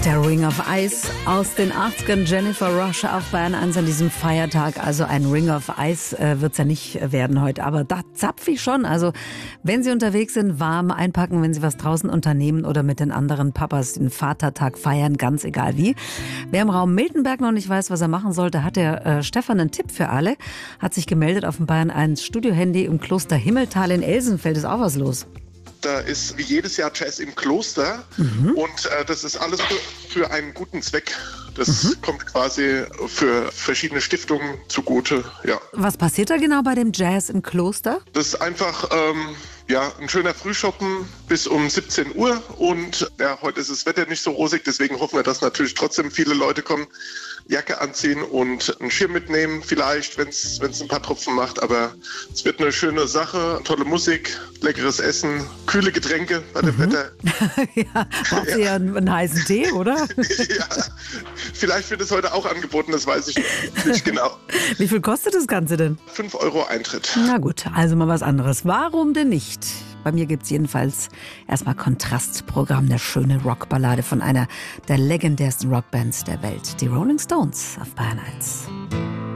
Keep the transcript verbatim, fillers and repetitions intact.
Der Ring of Ice aus den achtzigern, Jennifer Rush auf Bayern eins an diesem Feiertag. Also ein Ring of Ice äh, wird es ja nicht werden heute, aber da zapf ich schon. Also wenn Sie unterwegs sind, warm einpacken, wenn Sie was draußen unternehmen oder mit den anderen Papas den Vatertag feiern, ganz egal wie. Wer im Raum Miltenberg noch nicht weiß, was er machen sollte, hat der äh, Stefan einen Tipp für alle. Hat sich gemeldet auf dem Bayern eins Studiohandy im Kloster Himmeltal in Elsenfeld. Ist auch was los? Da ist wie jedes Jahr Jazz im Kloster mhm. und äh, das ist alles für, für einen guten Zweck. Das mhm. kommt quasi für verschiedene Stiftungen zugute. Ja. Was passiert da genau bei dem Jazz im Kloster? Das ist einfach ähm, ja, ein schöner Frühschoppen bis um siebzehn Uhr und ja, heute ist das Wetter nicht so rosig, deswegen hoffen wir, dass natürlich trotzdem viele Leute kommen. Jacke anziehen und einen Schirm mitnehmen, vielleicht, wenn es ein paar Tropfen macht. Aber es wird eine schöne Sache, tolle Musik, leckeres Essen, kühle Getränke bei dem mhm. Wetter. Ja, braucht ja. Sie ja einen, einen heißen Tee, oder? Ja, vielleicht wird es heute auch angeboten, das weiß ich nicht genau. Wie viel kostet das Ganze denn? fünf Euro Eintritt. Na gut, also mal was anderes. Warum denn nicht? Bei mir gibt es jedenfalls erstmal Kontrastprogramm, eine schöne Rockballade von einer der legendärsten Rockbands der Welt, die Rolling Stones auf Bayern eins.